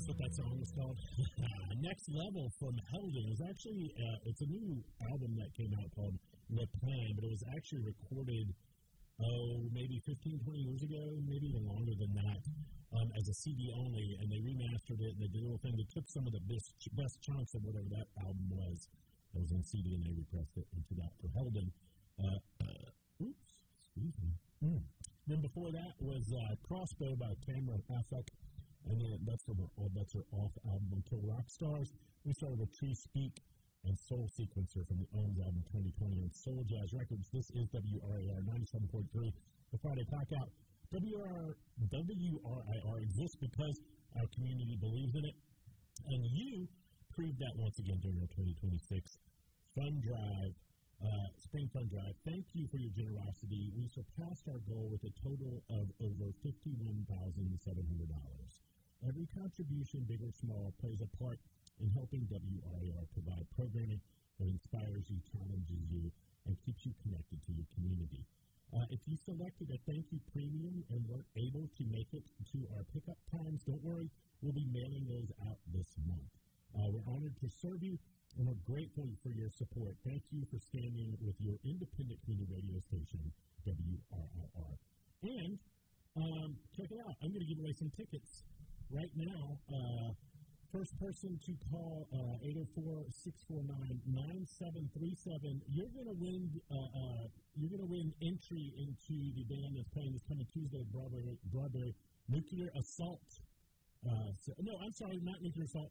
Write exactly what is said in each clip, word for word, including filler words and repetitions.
what that song is called. Next Level from Helden is actually, uh, it's a new album that came out called Le Plan, but it was actually recorded, oh, maybe fifteen, twenty years ago, maybe even longer than that, um, as a C D only, and they remastered it, and they did a little thing. They took some of the best, best chunks of whatever that album was that was in C D, and they repressed it into that for Helden. Uh, uh, oops, excuse me. Mm. Then before that was uh, Crossbow by Cameron Affleck. And then that's from our All Bets Are Off album, Until Rock Stars. We started with True Speak and Soul Sequencer from the Ohms album twenty twenty on Soul Jazz Records. This is W R A R ninety-seven point three, the Friday Blackout. W R I R exists because our community believes in it. And you proved that once again during our twenty twenty-six Fun Drive, uh, Spring Fun Drive. Thank you for your generosity. We surpassed our goal with a total of over fifty-one thousand seven hundred dollars. Every contribution, big or small, plays a part in helping W R A R provide programming that inspires you, challenges you, and keeps you connected to your community. Uh, if you selected a thank you premium and weren't able to make it to our pickup times, don't worry, we'll be mailing those out this month. Uh, we're honored to serve you, and we're grateful for your support. Thank you for standing with your independent community radio station, W R I R. And um, check it out. I'm going to give away some tickets. Right now, uh, first person to call uh, eight oh four, six four nine, nine seven three seven, you're going to win uh, uh, you're going to win entry into the band that's playing this coming Tuesday at Broadway, Broadway Nuclear Assault. Uh, so, no, I'm sorry, not Nuclear Assault,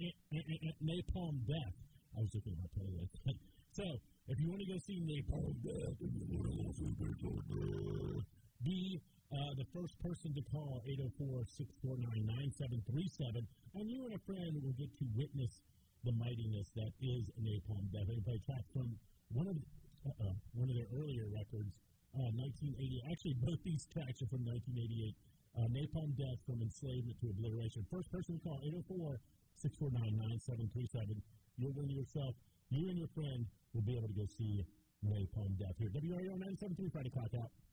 Napalm Death. I was looking at my playlist. So, if you want to go see Napalm Death, if you want to go see Napalm Death, be Uh, the first person to call, eight oh four, six four nine, nine seven three seven, and you and a friend will get to witness the mightiness that is Napalm Death. They play tracks from one of uh, one of their earlier records, uh, nineteen eighty. Actually, both these tracks are from nineteen eighty-eight. Uh, Napalm Death, From Enslavement to Obliteration. First person to call, eight oh four, six four nine, nine seven three seven. You'll win yourself. You and your friend will be able to go see Napalm Death here. W R A R ninety-seven point three Friday Clock Out.